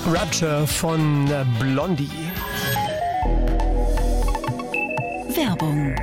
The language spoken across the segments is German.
Rapture von Blondie. Werbung.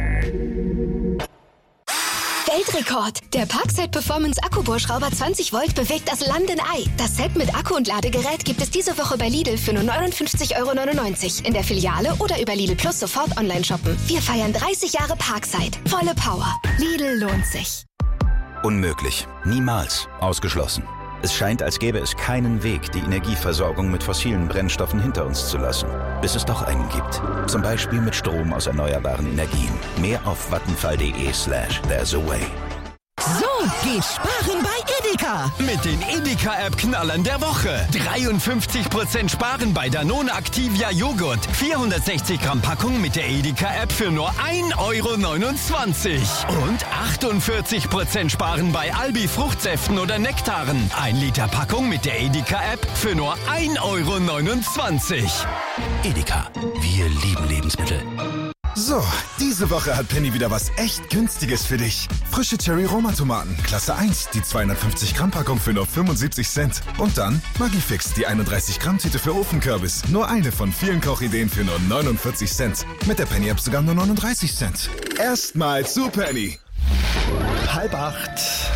Weltrekord! Der Parkside Performance Akkubohrschrauber 20 Volt bewegt das Land in Ei. Das Set mit Akku und Ladegerät gibt es diese Woche bei Lidl für nur 59,99 € in der Filiale oder über Lidl Plus sofort online shoppen. Wir feiern 30 Jahre Parkside. Volle Power. Lidl lohnt sich. Unmöglich. Niemals. Ausgeschlossen. Es scheint, als gäbe es keinen Weg, die Energieversorgung mit fossilen Brennstoffen hinter uns zu lassen. Bis es doch einen gibt. Zum Beispiel mit Strom aus erneuerbaren Energien. Mehr auf vattenfall.de/there's a way. So geht sparen bei Edeka. Mit den Edeka-App-Knallern der Woche. 53% sparen bei Danone Activia Joghurt. 460 Gramm Packung mit der Edeka-App für nur 1,29 € Und 48% sparen bei Albi Fruchtsäften oder Nektaren. 1 Liter Packung mit der Edeka-App für nur 1,29 €. Edeka. Wir lieben Lebensmittel. So, diese Woche hat Penny wieder was echt Günstiges für dich. Frische Cherry-Roma-Tomaten, Klasse 1, die 250 Gramm Packung für nur 75 Cent. Und dann Maggi-Fix, die 31 Gramm Tüte für Ofenkürbis. Nur eine von vielen Kochideen für nur 49 Cent. Mit der Penny-App sogar nur 39 Cent. Erstmal zu Penny. 7:30.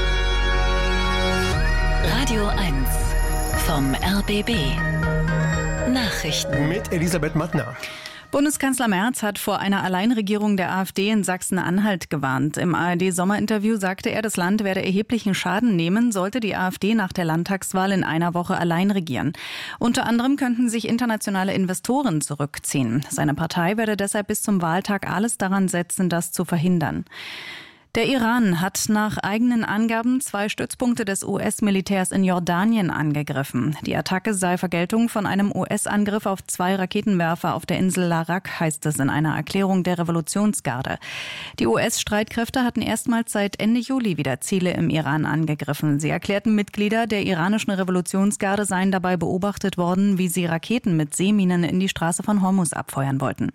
Radio 1 vom RBB. Nachrichten. Mit Elisabeth Mattner. Bundeskanzler Merz hat vor einer Alleinregierung der AfD in Sachsen-Anhalt gewarnt. Im ARD-Sommerinterview sagte er, das Land werde erheblichen Schaden nehmen, sollte die AfD nach der Landtagswahl in einer Woche allein regieren. Unter anderem könnten sich internationale Investoren zurückziehen. Seine Partei werde deshalb bis zum Wahltag alles daran setzen, das zu verhindern. Der Iran hat nach eigenen Angaben 2 Stützpunkte des US-Militärs in Jordanien angegriffen. Die Attacke sei Vergeltung von einem US-Angriff auf 2 Raketenwerfer auf der Insel Larak, heißt es in einer Erklärung der Revolutionsgarde. Die US-Streitkräfte hatten erstmals seit Ende Juli wieder Ziele im Iran angegriffen. Sie erklärten, Mitglieder der iranischen Revolutionsgarde seien dabei beobachtet worden, wie sie Raketen mit Seeminen in die Straße von Hormuz abfeuern wollten.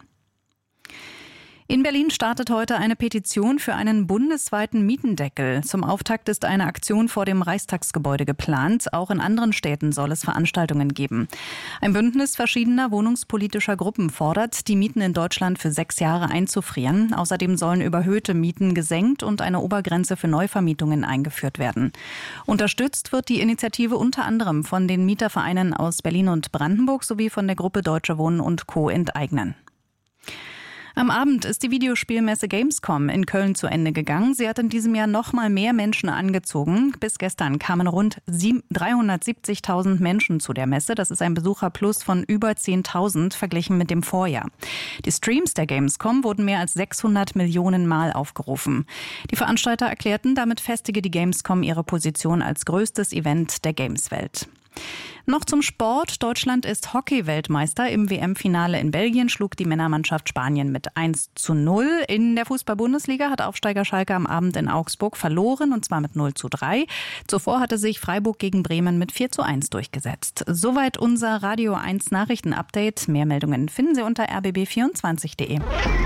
In Berlin startet heute eine Petition für einen bundesweiten Mietendeckel. Zum Auftakt ist eine Aktion vor dem Reichstagsgebäude geplant. Auch in anderen Städten soll es Veranstaltungen geben. Ein Bündnis verschiedener wohnungspolitischer Gruppen fordert, die Mieten in Deutschland für 6 Jahre einzufrieren. Außerdem sollen überhöhte Mieten gesenkt und eine Obergrenze für Neuvermietungen eingeführt werden. Unterstützt wird die Initiative unter anderem von den Mietervereinen aus Berlin und Brandenburg sowie von der Gruppe Deutsche Wohnen und Co. enteignen. Am Abend ist die Videospielmesse Gamescom in Köln zu Ende gegangen. Sie hat in diesem Jahr noch mal mehr Menschen angezogen. Bis gestern kamen rund 370.000 Menschen zu der Messe. Das ist ein Besucherplus von über 10.000 verglichen mit dem Vorjahr. Die Streams der Gamescom wurden mehr als 600 Millionen Mal aufgerufen. Die Veranstalter erklärten, damit festige die Gamescom ihre Position als größtes Event der Gameswelt. Noch zum Sport. Deutschland ist Hockey-Weltmeister. Im WM-Finale in Belgien schlug die Männermannschaft Spanien mit 1:0. In der Fußball-Bundesliga hat Aufsteiger Schalke am Abend in Augsburg verloren, und zwar mit 0:3. Zuvor hatte sich Freiburg gegen Bremen mit 4:1 durchgesetzt. Soweit unser Radio 1 Nachrichten-Update. Mehr Meldungen finden Sie unter rbb24.de.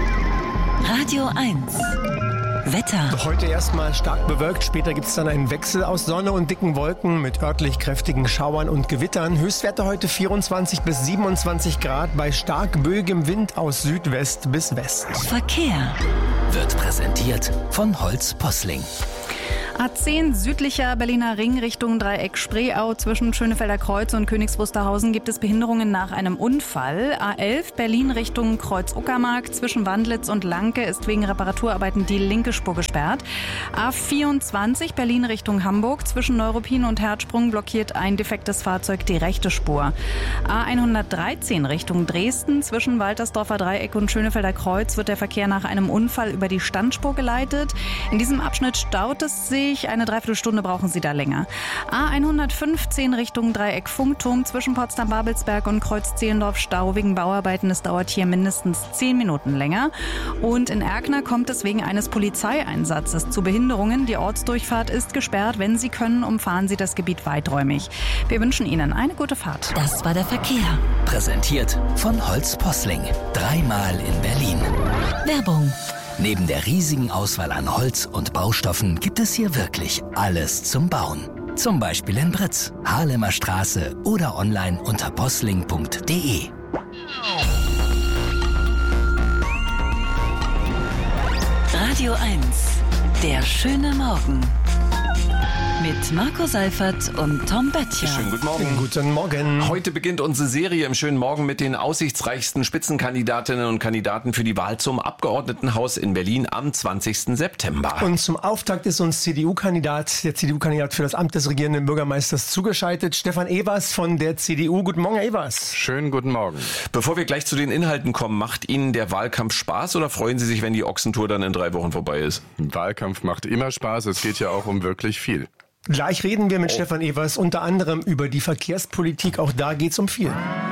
Radio 1 Wetter. Heute erstmal stark bewölkt, später gibt es dann einen Wechsel aus Sonne und dicken Wolken mit örtlich kräftigen Schauern und Gewittern. Höchstwerte heute 24 bis 27 Grad bei stark böigem Wind aus Südwest bis West. Verkehr Wird präsentiert von Holz Posling. A10 südlicher Berliner Ring Richtung Dreieck Spreeau zwischen Schönefelder Kreuz und Königs Wusterhausen gibt es Behinderungen nach einem Unfall. A11 Berlin Richtung Kreuz Uckermark zwischen Wandlitz und Lanke ist wegen Reparaturarbeiten die linke Spur gesperrt. A24 Berlin Richtung Hamburg zwischen Neuruppin und Herzsprung blockiert ein defektes Fahrzeug die rechte Spur. A113 Richtung Dresden zwischen Waltersdorfer Dreieck und Schönefelder Kreuz wird der Verkehr nach einem Unfall über die Standspur geleitet. In diesem Abschnitt staut es sich. Eine Dreiviertelstunde brauchen Sie da länger. A115 Richtung Dreieck Funkturm zwischen Potsdam-Babelsberg und Kreuz-Zehlendorf Stau wegen Bauarbeiten. Es dauert hier mindestens 10 Minuten länger. Und in Erkner kommt es wegen eines Polizeieinsatzes zu Behinderungen. Die Ortsdurchfahrt ist gesperrt. Wenn Sie können, umfahren Sie das Gebiet weiträumig. Wir wünschen Ihnen eine gute Fahrt. Das war der Verkehr. Präsentiert von Holz Posling. 3-mal in Berlin. Werbung. Neben der riesigen Auswahl an Holz und Baustoffen gibt es hier wirklich alles zum Bauen. Zum Beispiel in Britz, Haarlemer Straße oder online unter posling.de. Radio 1, der schöne Morgen. Mit Marco Seifert und Tom Böttcher. Schönen guten Morgen. Guten Morgen. Heute beginnt unsere Serie im schönen Morgen mit den aussichtsreichsten Spitzenkandidatinnen und Kandidaten für die Wahl zum Abgeordnetenhaus in Berlin am 20. September. Und zum Auftakt ist uns der CDU-Kandidat für das Amt des regierenden Bürgermeisters zugeschaltet, Stefan Evers von der CDU. Guten Morgen, Herr Evers. Schönen guten Morgen. Bevor wir gleich zu den Inhalten kommen, macht Ihnen der Wahlkampf Spaß oder freuen Sie sich, wenn die Ochsentour dann in 3 Wochen vorbei ist? Ein Wahlkampf macht immer Spaß, es geht ja auch um wirklich viel. Gleich reden wir mit Stefan Evers unter anderem über die Verkehrspolitik. Auch da geht's um viel.